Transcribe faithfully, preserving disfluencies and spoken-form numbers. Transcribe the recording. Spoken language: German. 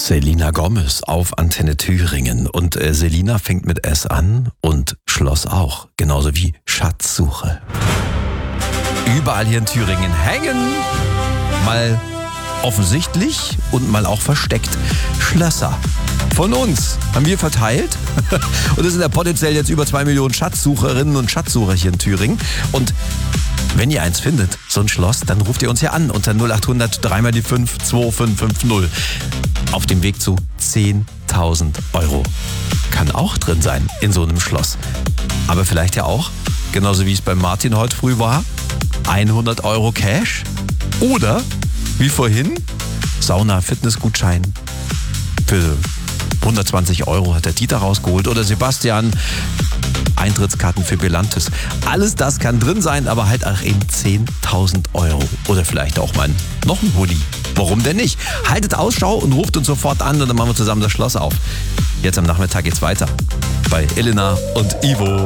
Selena Gomez auf Antenne Thüringen. Und äh, Selina fängt mit S an und Schloss auch. Genauso wie Schatzsuche. Überall hier in Thüringen hängen, mal offensichtlich und mal auch versteckt, Schlösser. Von uns haben wir verteilt. Und es sind ja potenziell jetzt über zwei Millionen Schatzsucherinnen und Schatzsucher hier in Thüringen. Und wenn ihr eins findet, so ein Schloss, dann ruft ihr uns hier an unter null acht hundert drei mal die fünf zwei fünf fünf null. Auf dem Weg zu zehntausend Euro. Kann auch drin sein in so einem Schloss. Aber vielleicht ja auch, genauso wie es bei Martin heute früh war, hundert Euro Cash. Oder, wie vorhin, Sauna-Fitnessgutschein für hundertzwanzig Euro hat der Dieter rausgeholt. Oder Sebastian, Eintrittskarten für Belantes. Alles das kann drin sein, aber halt auch eben zehntausend Euro. Oder vielleicht auch mal noch ein Hoodie. Warum denn nicht? Haltet Ausschau und ruft uns sofort an und dann machen wir zusammen das Schloss auf. Jetzt am Nachmittag geht's weiter bei Elena und Ivo.